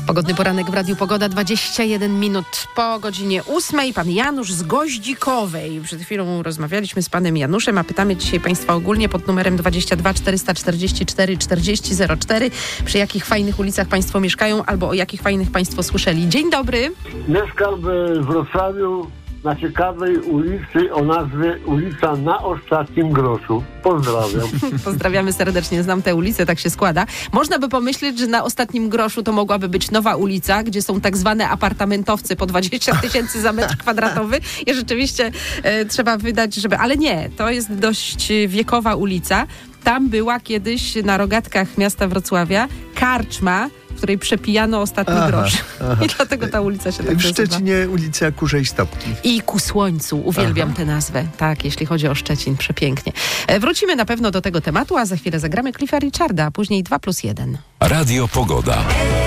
Pogodny poranek w Radiu Pogoda, 21 minut po godzinie 8. Pan Janusz z Goździkowej. Przed chwilą rozmawialiśmy z panem Januszem, a pytamy dzisiaj państwa ogólnie pod numerem 22 444 4004, przy jakich fajnych ulicach państwo mieszkają albo o jakich fajnych państwo słyszeli. Dzień dobry. Mieszkam w Wrocławiu na ciekawej ulicy o nazwie ulica Na Ostatnim Groszu. Pozdrawiam. Pozdrawiamy serdecznie, znam tę ulicę, tak się składa. Można by pomyśleć, że na Ostatnim Groszu to mogłaby być nowa ulica, gdzie są tak zwane apartamentowcy po 20 000 za metr kwadratowy i rzeczywiście trzeba wydać, żeby... Ale nie, to jest dość wiekowa ulica. Tam była kiedyś na rogatkach miasta Wrocławia karczma, w której przepijano ostatni grosz. I dlatego ta ulica się tak nazywa. W Szczecinie ulica Kurzej Stopki. I ku słońcu. Uwielbiam tę nazwę. Tak, jeśli chodzi o Szczecin, przepięknie. Wrócimy na pewno do tego tematu, a za chwilę zagramy Cliffa Richarda, a później 2+1. Radio Pogoda.